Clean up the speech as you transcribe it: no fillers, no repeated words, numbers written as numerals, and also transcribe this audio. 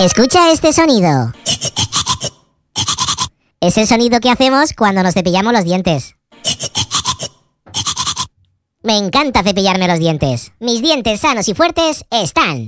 Escucha este sonido. Es el sonido que hacemos cuando nos cepillamos los dientes. Me encanta cepillarme los dientes. Mis dientes sanos y fuertes están.